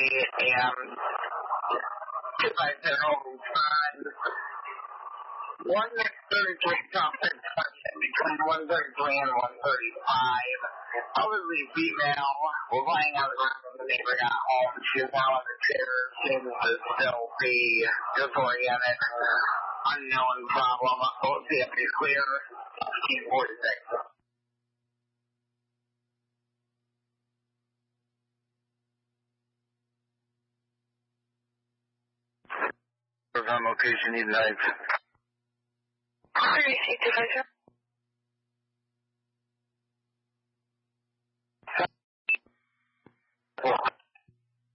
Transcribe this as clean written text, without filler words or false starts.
and if I said home time, 1:33 something between 1:33 and 1:35. Elderly female was laying on the ground when the neighbor got home. She was now in the chair. Seems to still be disoriented. Unknown problem. OCFD clear. 1646. On location, need knife. 36 Division.